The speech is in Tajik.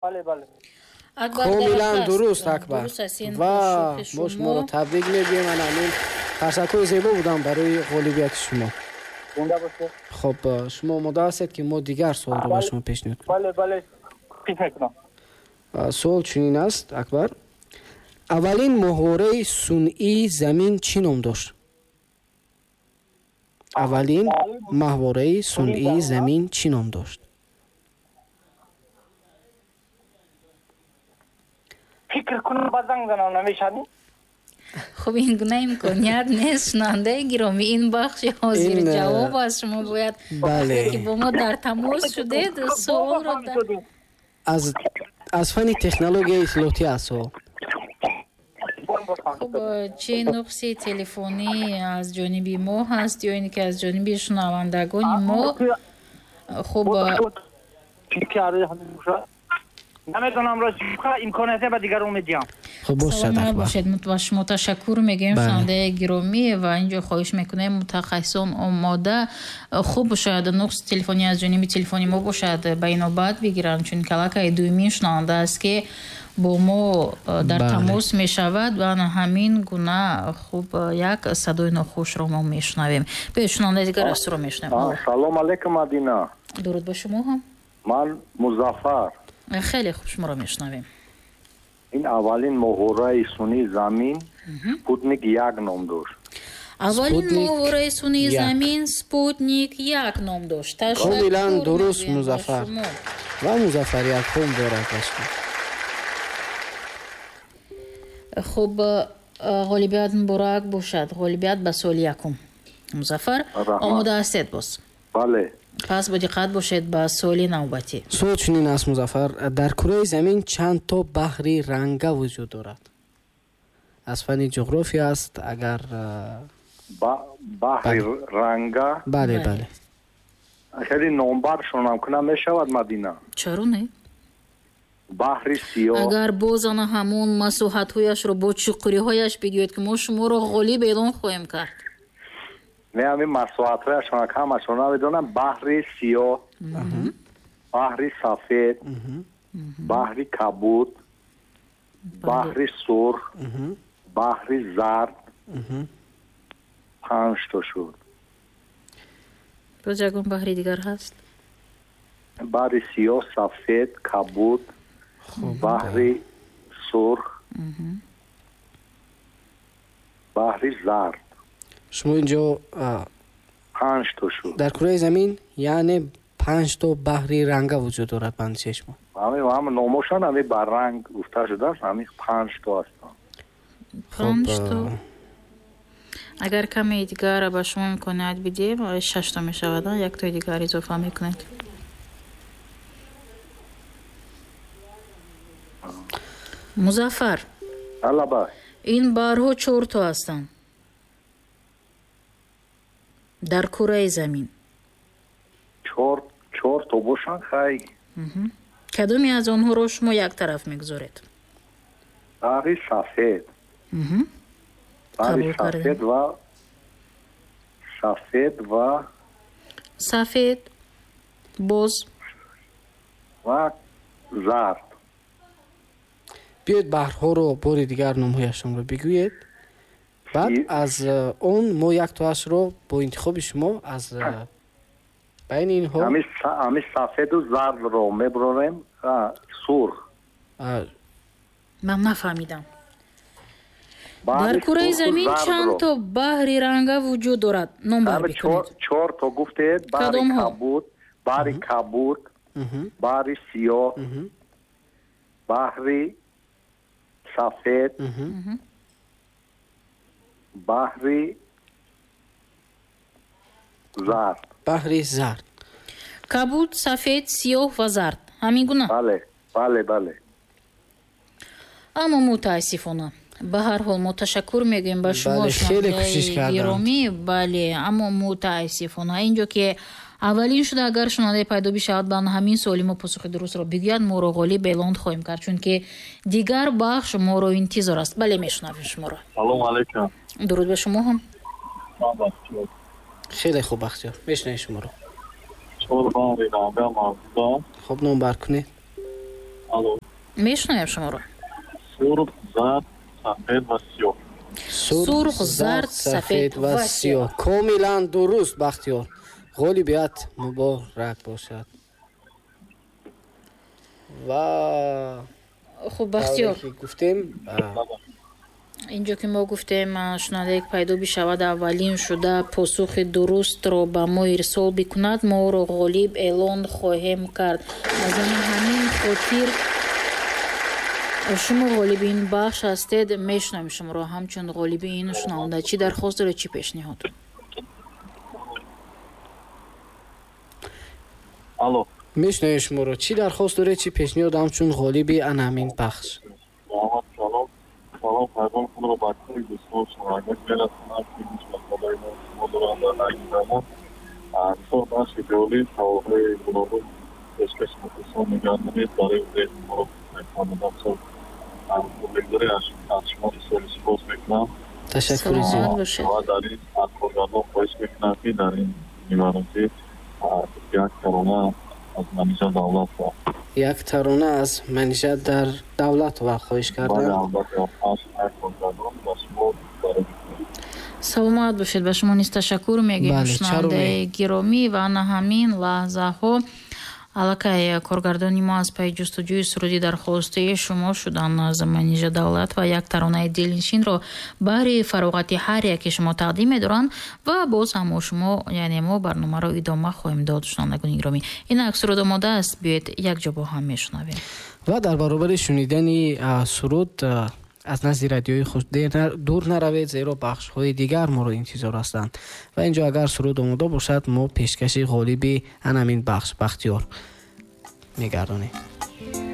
бале бале. Комилан дуруст акбар. Ва мо шуморо табрик мегӯем. Анамин ташаккури зебо будам барои ғолибияти шумо. Зинда бошед. Хоб шумо омода ҳастед ки мо дигар суолро ба шумо пешниҳод кунем? Бале бале. Пеш мекунам. суол чунин аст акбар. аввалин моҳвораи сунъии замин чӣ ном дошт? аввалин моҳвораи сунъии замин чӣ ном дошт? фикр кунам ба занг занам намешавӣ? خب این گونه امکانیت نیست. شنونده گرامی این بخش حاضر جواب از شما باید که با ما در تماس شدید سوال رو از فن تکنولوژی اطلاعاتی است. خب چه نقصی تلفنی از جانبی ما هست یا اینکه از جانبی شنوندگان ما؟ خب نمیدونم راست امکاناتی به دیگران میدیم. خب باشید شما تشکر میگیم شنونده گرامی و اینجا خواهش میکنیم متخصصان آماده خوب شاید نقص تلفنی از جانب تلفنی ما باشد به نوبت بگیرن چون کلاکای دومین شنونده است که با ما در تماس میشود و همین گونه خوب یک صدای ناخوش رو ما میشنویم. به شنونده دیگر است رو میشنویم. سلام علیکم مدینه. درود به شما هم. من مظفر. خیلی خوب شما رو میشنویم. این اولین موهوره سونی زمین سپوتنیک 1 نام داشت. اولین موهوره سونی زمین سپوتنیک 1 نام داشت. کاملا درست مظفر. و مظفریت خوب دارد باشید. خب غالبیت مبارک باشد. غالبیت به سال یکم. مظفر آماده هستید باز؟ بله. پس با دقت باشید با سوال نوبتی. سوال چنین است مظفر. در کره زمین چند تا بحری رنگه وجود دارد؟ از فن جغرافیا است اگر بحری رنگه؟ بله بله. خیلی نامبرشون هم کنم میشود مدینه؟ چرا نه؟ بحری سیاه. اگر بازن همون مساحت هایش رو با چقری هایش بگوید که ما شما رو غالب اعلام خواهیم کرد. نه همین مساحت هایشون همشون نمیدونم. بحری سیاه، بحری سفید، بحری کبود، بحری سرخ، بحری زرد، 5 تا شد. باز یکم بحری دیگر هست؟ بحری سیاه، سفید، کبود، بحری سرخ، بحری زرد. شما اینجا 5 تا شد. در کره زمین یعنی 5 تا بحری رنگه وجود دارد بند چشم. همه ناموشان همه بر رنگ گفته شده است. همه 5 تا هستند. 5 تا. اگر کمی دیگر به شما امکانیت بدیم 6 تا می شود. یک تا دیگر اضافه میکنید. مظفر این بارها 4 تا هستند در کره زمین. 4 تا باشن خیلی. کدومی از آنها رو شما یک طرف میگذارید؟ بحری سفید. بحری سفید و سفید باز و زرد. بیاید بحرها رو بار دیگر نامهایشان رو بگویید. بعد از اون ما یک تاش رو با انتخاب شما از بین اینها همی سفید و زرد رو میبریم. سرخ. من نفهمیدم. در کره زمین چند تا بحری رنگه وجود دارد؟ نمبر بکنید. 4 تا گفتید. بحری کبود، بحری سیاه، بحری سفید، بحری زرد. بحری زرد. کبود، سفید، سیاه و زرد. همین گونه؟ بله. اما متاسفانه به هر حال ما تشکر میگیم به شما گرامی. بله اما متاسفانه اینجا که اولین شده اگر شنونده پیدا بشود به همین سوالی ما پاسخ درست را بگوید ما را غالب اعلان خواهیم کرد چون که دیگر بخش ما را انتظار است. بله میشنویم شما را. سلام علیکم. درود به شما هم. خیلی خوب بختیار میشنویم شما را. قربان رنگه مازدا. خب نمبر کنید. алло. мешунавем шуморо. Сурх, зард, сафед ва сиёҳ. Сурх, зард, сафед ва сиёҳ. комилан дуруст бахтиёр. ғолибият муборак бошад. ва хуб бахтиёр, гуфтем инҷо ки мо гуфтем шунавандаек пайдо бишавад аввалин шуда посухи дурустро ба мо ирсол бикунад, мо ӯро ғолиб эълон хоҳем кард. аз ҳамин хотир шумо ғолиби ин бахш ҳастед. мешунавем шуморо ҳамчун ғолиби ин шунаванда. чӣ дархост доред, чӣ пешниҳод? алло. мешунавем шуморо. чӣ дархост доред, чӣ пешниҳод ҳамчун ғолиби ана ҳамин бахш? салом пайғом худро ба кӯи дӯстон шумо. Агар мерасонад ки ҳеҷ масъалаи шумо дорам дар айндамо мисол бахши феолӣ саволҳои гуногун пешкаш мутасон мегардонед барои зеҳнмо мефаҳмидам. сол бегзори аз шумо соли сипос мекунам. ташаккури зиёд. ва дар ин каргардон хоҳиш мекунам ки дар ин имароти як тарона аз манижа давлат ва як тарона аз манижа дар давлат ва хоҳиш кардан. саломат бошед. ба шумо низ ташаккур мегӯем шунавандаи гиромӣ. ва ана ҳамин лаҳзаҳо аллакай коргардони мо аз паи ҷустуҷӯи суруди дархостии шумо шудан аз манижа давлат ва як таронаи дилнишинро баҳри фароғати ҳар яке шумо тақдим медоранд ва боз ҳам шумо яъне мо барномаро идома хоҳем дод. шунавандагони гиромӣ, инак суруд омода аст, биёед як ҷо бо ҳам мешунавем. ва дар баробари шунидани суруд аз назди радиои худ дур наравед, зеро бахшҳои дигар моро интизор ҳастанд. ва инҷо агар суруд омода бошад, мо пешкаши ғолиби ан ҳамин бахш бахтиёр мегардонем.